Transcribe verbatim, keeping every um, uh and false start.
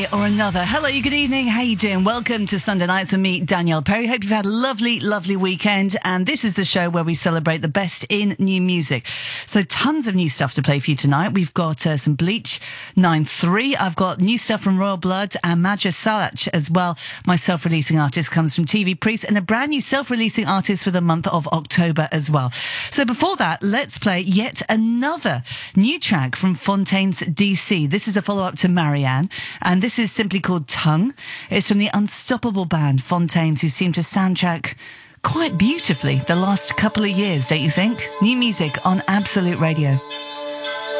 Or another. Hello, good evening. How you doing? Welcome to Sunday Nights with me, Danielle Perry. Hope you've had a lovely, lovely weekend. And this is the show where we celebrate the best in new music. So tons of new stuff to play for you tonight. We've got uh, some Bleach nine three. I've got new stuff from Royal Blood and Maja Salach as well. My self-releasing artist comes from T V Priest and a brand new self-releasing artist for the month of October as well. So before that, let's play yet another new track from Fontaines D C. This is a follow-up to Marianne, and this This is simply called Tongue. It's from the unstoppable band Fontaines, who seem to soundtrack quite beautifully the last couple of years, don't you think? New music on Absolute Radio.